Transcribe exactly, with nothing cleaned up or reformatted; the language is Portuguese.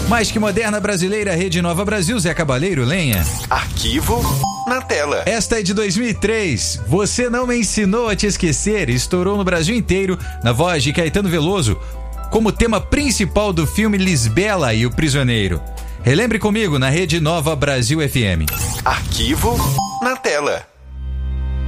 Mais que moderna brasileira, Rede Nova Brasil, Zé Cabaleiro, lenha. Arquivo na tela. Esta é de dois mil e três. Você Não Me Ensinou a Te Esquecer estourou no Brasil inteiro na voz de Caetano Veloso como tema principal do filme Lisbela e o Prisioneiro. Relembre comigo na Rede Nova Brasil F M. Arquivo na tela.